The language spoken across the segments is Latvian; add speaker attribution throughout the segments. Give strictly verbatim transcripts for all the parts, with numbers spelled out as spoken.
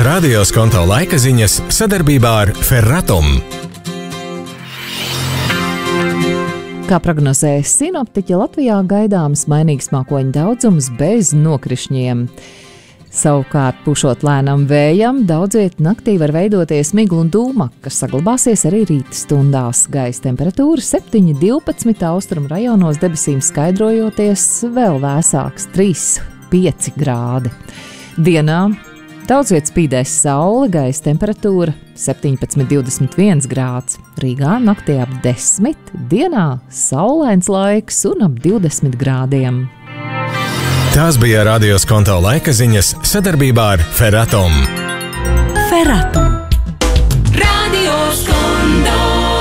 Speaker 1: Radio Skonto laika ziņas sadarbībā ar Ferratum.
Speaker 2: Kā prognozē sinoptiķi, Latvijā gaidāms mainīgs mākoņu daudzums bez nokrišņiem. Savukārt, pušot lēnam vējam, daudz viet naktī var veidoties migla un dūma, kas saglabāsies arī rīta stundās. Gaisa temperatūra septiņi divpadsmit, austrumu rajonos debesīm skaidrojoties vēl vēsāks trīs pieci grādi. Dienā daudz viet spīdēs saule, gaisa temperatūra septiņpadsmit divdesmit viens grāds. Rīgā naktī ap desmit, dienā saulains laiks un ap divdesmit grādiem.
Speaker 1: Tās bija Radio Skonto laika ziņas sadarbībā ar Ferratum.
Speaker 3: Ferratum. Radio Skonto.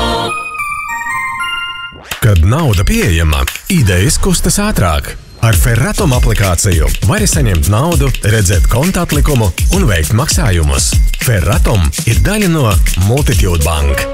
Speaker 1: Kad nauda pieejama, idejas kustas ātrāk. Ar Ferratum aplikāciju vari saņemt naudu, redzēt konta atlikumu un veikt maksājumus. Ferratum ir daļa no Multitude Bank.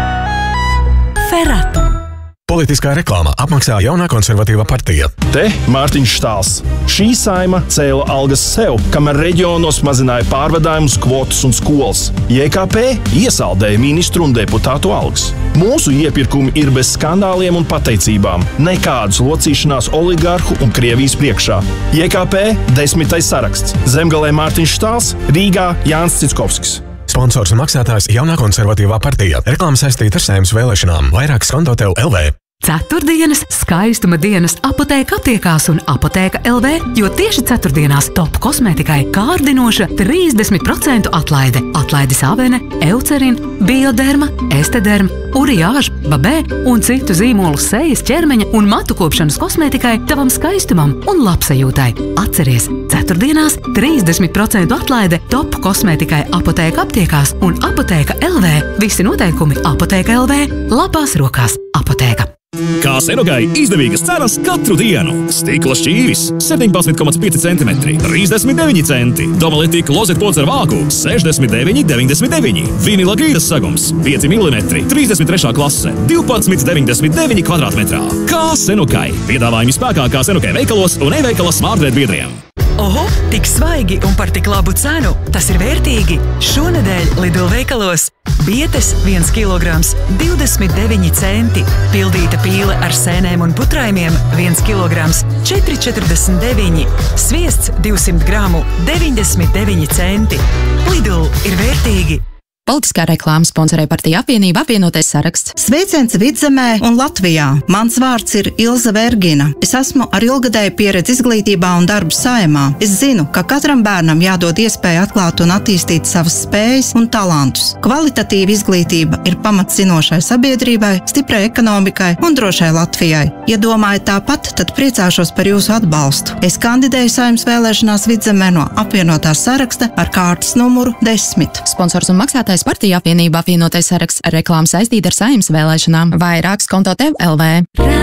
Speaker 3: Ferratum.
Speaker 4: Politiskā reklāma apmaksā jaunā konservatīvā partija.
Speaker 5: Te Mārtiņš Štāls. Šī saima cēla algas sev, kamēr reģionos mazināja pārvadājumus, kvotas un skolas. J K P iesaldēja ministru un deputātu algas. Mūsu iepirkumi ir bez skandāliem un pateicībām. Nekādas locīšanās oligarhu un Krievijas priekšā. J K P desmitais saraksts. Zemgalē Mārtiņš Štāls, Rīgā Jānis Cickovskis.
Speaker 4: Sponsors un maksātājs jaunā konservatīvā partija. Reklāma saistīta ar Saeimas vēlēšanām. Vairāk Skonto Tev L V.
Speaker 3: Ceturtdienas skaistuma dienas Apotēka aptiekās un Apotēka L V, jo tieši ceturtdienās top kosmētikai kārdinoša trīsdesmit procentu atlaide. Atlaide Savene, Eucerin, Bioderma, Estederma, Uriāž, Babē un citu zīmolu sejas, ķermeņa un matu kopšanas kosmētikai tavam skaistumam un labsajūtai. Atceries, ceturtdienās trīsdesmit procentu atlaide top kosmētikai Apotēka aptiekās un Apotēka L V. Visi noteikumi Apotēka L V. Labās rokās Apotēka.
Speaker 6: Kā Senogai izdevīgas cenas katru dienu. Stikla šķīvis septiņpadsmit komats pieci centimetri, trīsdesmit deviņi centi. Domaleti klozetpods ar vāku sešdesmit deviņi deviņdesmit deviņi. Vinila grīdas sagums pieci milimetri, trīsdesmit trešā klase, divpadsmit deviņdesmit deviņi kvadrātmetrā. Kā Senogai. Piedāvājumi spēkā kā Senogai veikalos un e-veikala smartveida biedriem.
Speaker 7: Oho, tik svaigi un par tik labu cenu. Tas ir vērtīgi. Šonedēļ Lidl veikalos bietes viens kilograms divdesmit deviņi centi. Pildīta pīle ar sēnēm un putrājumiem viens kilograms četri četrdesmit deviņi. Sviests divsimt gramu deviņdesmit deviņi centi. Lidl ir vērtīgi.
Speaker 8: Politiskā reklāma sponsorē partija apvienība apvienotais saraksts.
Speaker 9: Sveiciens Vidzemē un Latvijā. Mans vārds ir Ilze Vergina. Es esmu ar ilgadēju pieredzi izglītībā un darbu saimā. Es zinu, ka katram bērnam jādod iespēja atklāt un attīstīt savas spējas un talantus. Kvalitatīva izglītība ir pamats zinošai sabiedrībai, stiprai ekonomikai un drošai Latvijai. Ja domājat tāpat, tad priecāšos par jūsu atbalstu. Es kandidēju Saeimas vēlēšanās Vidzemē no apvienotā saraksta ar kārtas numuru desmit.
Speaker 8: Sponsors un maksātājs partija apvienība apvienotais saraksts. Reklāma saistīta ar Saeimas vēlēšanām. Vairāk Skonto Tev L V.